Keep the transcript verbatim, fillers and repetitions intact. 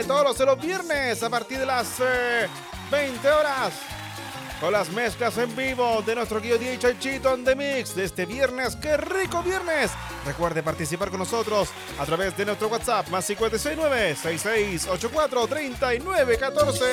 M todos los viernes a partir de las eh, veinte horas. Con las mezclas en vivo de nuestro guío D J Chito on the Mix de este viernes. ¡Qué rico viernes! Recuerde participar con nosotros a través de nuestro WhatsApp más cinco seis nueve, seis seis ocho cuatro, tres nueve uno cuatro.